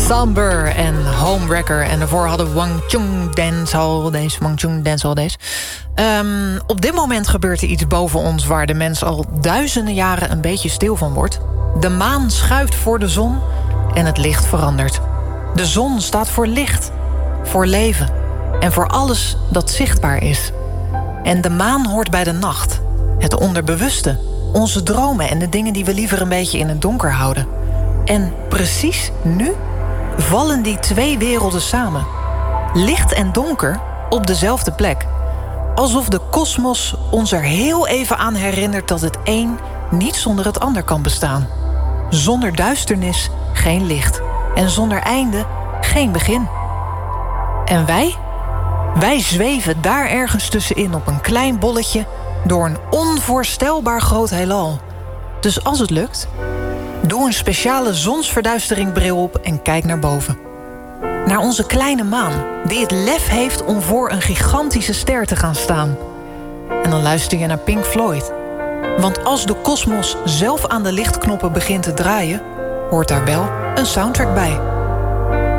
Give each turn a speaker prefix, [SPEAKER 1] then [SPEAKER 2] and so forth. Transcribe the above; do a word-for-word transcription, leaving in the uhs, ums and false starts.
[SPEAKER 1] Samber en Homewrecker. En daarvoor hadden we Wang Chung Dance Hall Days. Wang Chung Dance Hall Days. Um, op dit moment gebeurt er iets boven ons waar de mens al duizenden jaren een beetje stil van wordt. De maan schuift voor de zon en het licht verandert. De zon staat voor licht, voor leven en voor alles dat zichtbaar is. En de maan hoort bij de nacht, het onderbewuste, onze dromen en de dingen die we liever een beetje in het donker houden. En precies nu vallen die twee werelden samen. Licht en donker op dezelfde plek. Alsof de kosmos ons er heel even aan herinnert dat het een niet zonder het ander kan bestaan. Zonder duisternis geen licht. En zonder einde geen begin. En wij? Wij zweven daar ergens tussenin op een klein bolletje door een onvoorstelbaar groot heelal. Dus als het lukt, doe een speciale zonsverduisteringbril op en kijk naar boven. Naar onze kleine maan, die het lef heeft om voor een gigantische ster te gaan staan. En dan luister je naar Pink Floyd. Want als de kosmos zelf aan de lichtknoppen begint te draaien, hoort daar wel een soundtrack bij.